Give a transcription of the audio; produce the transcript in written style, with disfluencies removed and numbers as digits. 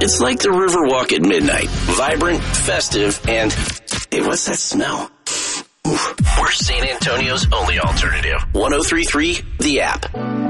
It's like the Riverwalk at midnight. Vibrant, festive, and hey, what's that smell? Oof. We're San Antonio's only alternative. 103.3 The App.